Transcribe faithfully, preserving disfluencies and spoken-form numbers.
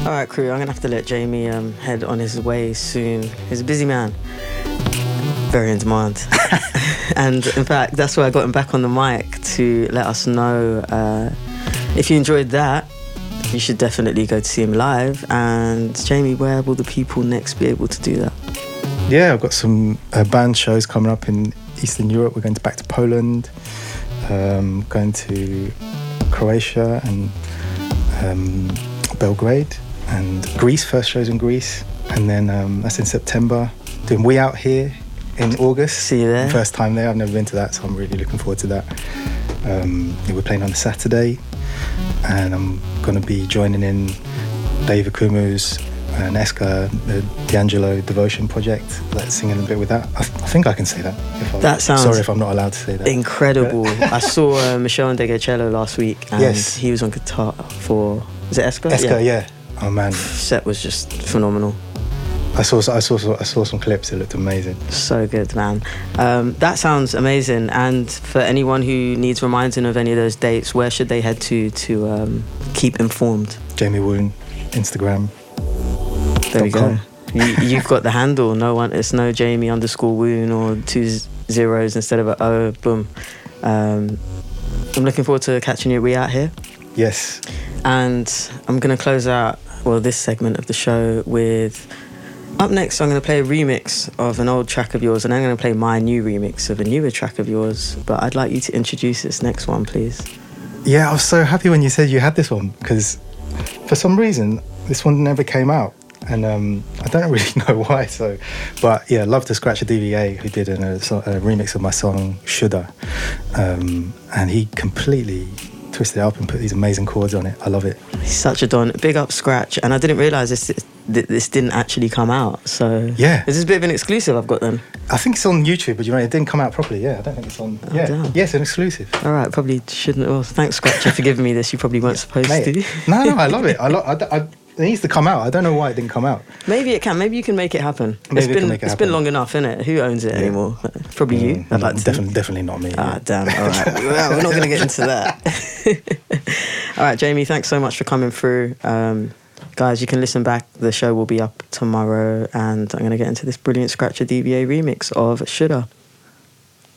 All right, crew, I'm going to have to let Jamie um, head on his way soon. He's a busy man. Very in demand. And in fact, that's why I got him back on the mic to let us know uh, if you enjoyed that, you should definitely go to see him live. And Jamie, where will the people next be able to do that? Yeah, I've got some uh, band shows coming up in Eastern Europe. We're going to back to Poland, um, going to Croatia and um, Belgrade, and Greece. First shows in Greece, and then um, that's in September. Doing We Out Here in August. See you there. First time there. I've never been to that, so I'm really looking forward to that. Um, we're playing on a Saturday, and I'm going to be joining in Dave Akumu's and Eska, the D'Angelo Devotion Project, like singing a bit with that. I, th- I think I can say that. If I, that sounds sorry if I'm not allowed to say that. Incredible. I saw uh, Michel Ndegecello last week, and yes. he was on guitar for, was it Eska? Eska, yeah. yeah. Oh man, set was just phenomenal. I saw, I saw, I saw some clips. It looked amazing. So good, man. Um, that sounds amazing. And for anyone who needs reminding of any of those dates, where should they head to to um, keep informed? Jamie Woon, Instagram. There we go. you, you've got the handle. No one. It's no Jamie underscore Woon or two zeros instead of a O. Boom. Um, I'm looking forward to catching you. We out here. Yes. And I'm gonna close out well this segment of the show with. Up next, I'm going to play a remix of an old track of yours, and I'm going to play my new remix of a newer track of yours. But I'd like you to introduce this next one, please. Yeah, I was so happy when you said you had this one, because for some reason, this one never came out. And um, I don't really know why. So, But yeah, love to Scratch a D V A, who did a, a remix of my song, Shoulda. Um, and he completely twisted it up and put these amazing chords on it. I love it. He's such a don. Big up Scratch. And I didn't realise this this didn't actually come out. So yeah, is this a bit of an exclusive I've got then? I think it's on YouTube, but you know it didn't come out properly. Yeah, I don't think it's on. Oh, yeah, damn. yeah, it's an exclusive. All right, probably shouldn't. Well, thanks Scratch for giving me this. You probably weren't supposed Mate, to. no, no, I love it. I, lo- I, I, it needs to come out. I don't know why it didn't come out. Maybe it can. Maybe you can make it happen. Maybe it's it been can make it it's happen. been long enough, innit? Who owns it yeah. anymore? Probably you. Mm, I'd like to. Definitely, definitely not me. Ah, damn. All right, well, we're not going to get into that. All right, Jamie. Thanks so much for coming through. Um, Guys, you can listen back. The show will be up tomorrow, and I'm going to get into this brilliant Scratch a D V A remix of Shoulda.